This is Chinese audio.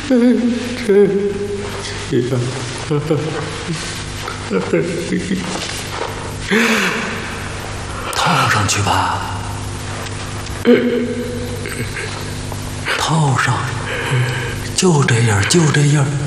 套上去吧，套上，就这样，就这样。